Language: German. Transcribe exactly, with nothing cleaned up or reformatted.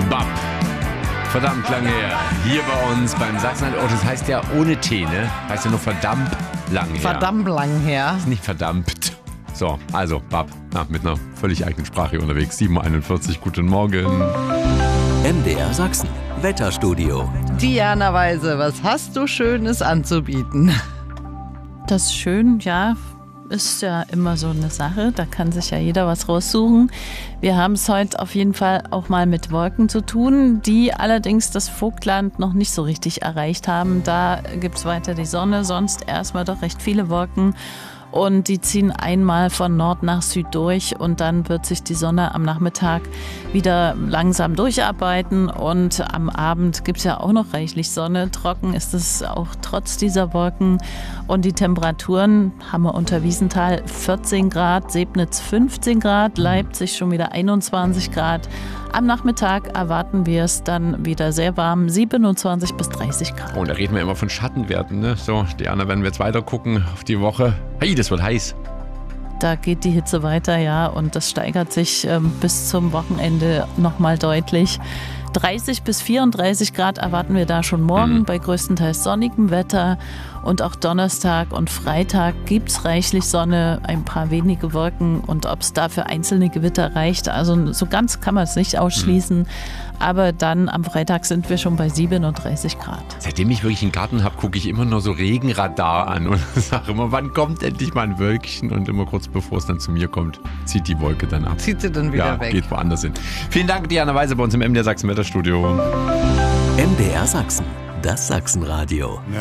Bab. Verdammt lange her. Hier bei uns beim Sachsen. Oh, das heißt ja ohne T, ne? Heißt ja nur verdammt lang her. Verdammt lang her. Ist nicht verdammt. So, also Bab. Ja, mit einer völlig eigenen Sprache hier unterwegs. sieben Uhr einundvierzig, guten Morgen. M D R Sachsen. Wetterstudio. Diana Weise, was hast du Schönes anzubieten? Das ist schön, ja, ist ja immer so eine Sache. Da kann sich ja jeder was raussuchen. Wir haben es heute auf jeden Fall auch mal mit Wolken zu tun, die allerdings das Vogtland noch nicht so richtig erreicht haben. Da gibt es weiter die Sonne, sonst erstmal doch recht viele Wolken. Und die ziehen einmal von Nord nach Süd durch und dann wird sich die Sonne am Nachmittag wieder langsam durcharbeiten und am Abend gibt es ja auch noch reichlich Sonne. Trocken ist es auch trotz dieser Wolken und die Temperaturen haben wir unter Wiesenthal vierzehn Grad, Sebnitz fünfzehn Grad, Leipzig schon wieder einundzwanzig Grad. Am Nachmittag erwarten wir es dann wieder sehr warm, siebenundzwanzig bis dreißig Grad. Oh, und da reden wir immer von Schattenwerten, ne? So, Diana, wenn wir jetzt weiter gucken auf die Woche. Hey, das wird heiß. Da geht die Hitze weiter, ja, und das steigert sich ähm, bis zum Wochenende nochmal deutlich. dreißig bis vierunddreißig Grad erwarten wir da schon morgen, mhm. bei größtenteils sonnigem Wetter. Und auch Donnerstag und Freitag gibt es reichlich Sonne, ein paar wenige Wolken. Und ob es da für einzelne Gewitter reicht, also so ganz kann man es nicht ausschließen. Mhm. Aber dann am Freitag sind wir schon bei siebenunddreißig Grad. Seitdem ich wirklich einen Garten habe, gucke ich immer nur so Regenradar an und sage immer, wann kommt endlich mal ein Wölkchen? Und immer kurz bevor es dann zu mir kommt, zieht die Wolke dann ab. Zieht sie dann wieder ja, weg. Geht woanders hin. Vielen Dank, Diana Weise, bei uns im M D R Sachsen Wetterstudio. M D R Sachsen. Das Sachsenradio.